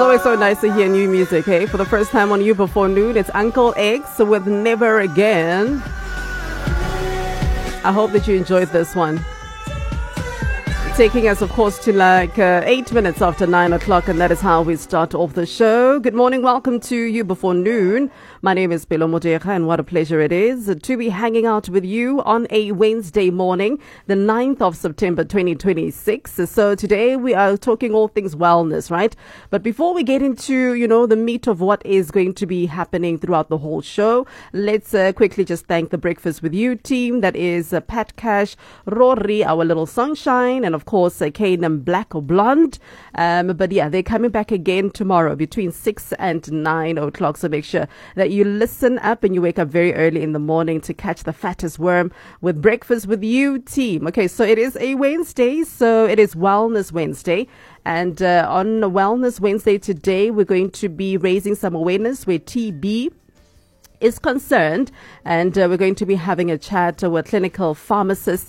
always so nice to hear new music, hey? For the first time on You Before Noon, it's Uncle X with Never Again. I hope that you enjoyed this one. Taking us, of course, to 8 minutes after 9 o'clock, and that is how we start off the show. Good morning. Welcome to You Before Noon. My name is Pelo Moteja, and what a pleasure it is to be hanging out with you on a Wednesday morning, the 9th of September 2026. So today we are talking all things wellness, right? But before we get into, the meat of what is going to be happening throughout the whole show, let's quickly just thank the Breakfast With You team. That is Pat Cash, Rory, our little sunshine, and of course, Kanan Black or Blonde. But yeah, they're coming back again tomorrow between 6 and 9 o'clock. So make sure that you listen up and you wake up very early in the morning to catch the fattest worm with Breakfast With You team. Okay, so it is a Wednesday, so it is Wellness Wednesday. And on Wellness Wednesday today, we're going to be raising some awareness where TB is concerned, and we're going to be having a chat with clinical pharmacist